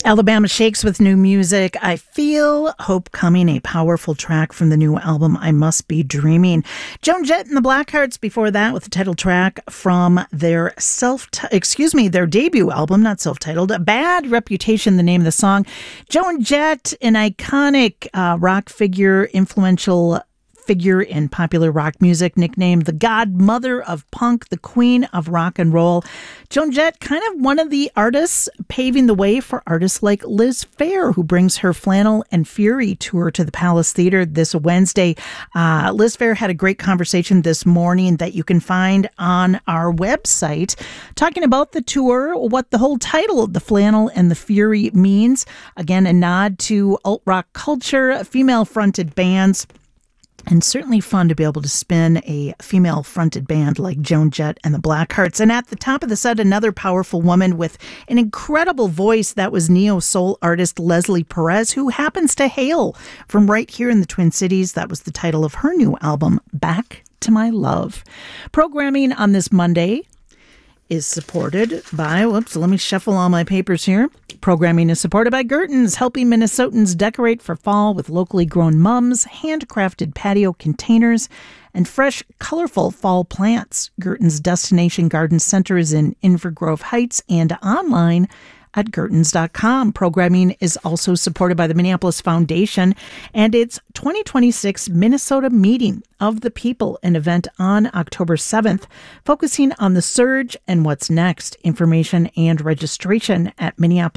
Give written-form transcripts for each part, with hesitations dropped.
Alabama Shakes with new music. I Feel Hope Coming, a powerful track from the new album I Must Be Dreaming. Joan Jett and the Blackhearts before that with the title track from their their debut album, not self-titled, Bad Reputation, the name of the song. Joan Jett, an iconic rock figure, influential figure in popular rock music, nicknamed the godmother of punk, the queen of rock and roll. Joan Jett, kind of one of the artists paving the way for artists like Liz Phair, who brings her Flannel and Fury tour to the Palace Theater this Wednesday. Liz Phair had a great conversation this morning that you can find on our website, talking about the tour, what the whole title, The Flannel and the Fury, means. Again, a nod to alt-rock culture, female-fronted bands, and certainly fun to be able to spin a female-fronted band like Joan Jett and the Blackhearts. And at the top of the set, another powerful woman with an incredible voice. That was neo-soul artist Leslie Perez, who happens to hail from right here in the Twin Cities. That was the title of her new album, Back to My Love. Programming on this Monday is supported by, let me shuffle all my papers here. Programming is supported by Gertens, helping Minnesotans decorate for fall with locally grown mums, handcrafted patio containers, and fresh, colorful fall plants. Gertens Destination Garden Center is in Inver Grove Heights and online at Gertens.com. Programming is also supported by the Minneapolis Foundation and its 2026 Minnesota Meeting of the People, an event on October 7th, focusing on the surge and what's next. Information and registration at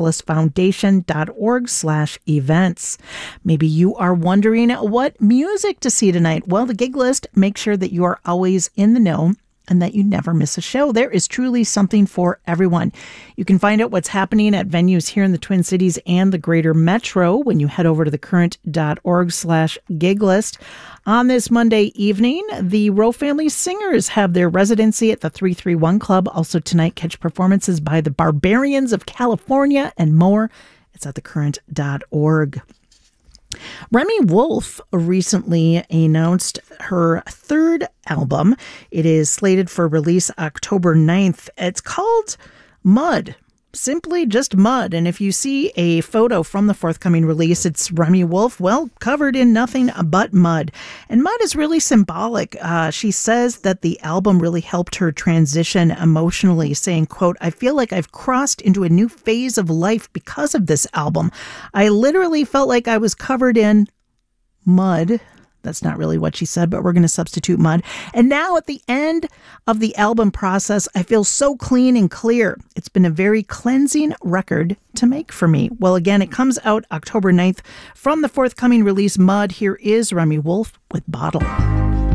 minneapolisfoundation.org/events. Maybe you are wondering what music to see tonight. Well, the gig list makes sure that you are always in the know and that you never miss a show. There is truly something for everyone. You can find out what's happening at venues here in the Twin Cities and the greater metro when you head over to thecurrent.org/gig list. On this Monday evening, the Rowe Family Singers have their residency at the 331 Club. Also tonight, catch performances by the Barbarians of California and more. It's at thecurrent.org. Remi Wolf recently announced her third album. It is slated for release October 9th. It's called Mud. Simply just Mud. And if you see a photo from the forthcoming release, it's Remi Wolf, covered in nothing but mud. And mud is really symbolic. She says that the album really helped her transition emotionally, saying, quote, "I feel like I've crossed into a new phase of life because of this album. I literally felt like I was covered in mud." That's not really what she said, but we're going to substitute mud. "And now at the end of the album process, I feel so clean and clear. It's been a very cleansing record to make for me." Well, again, it comes out October 9th from the forthcoming release Mud. Here is Remi Wolf with Bottle.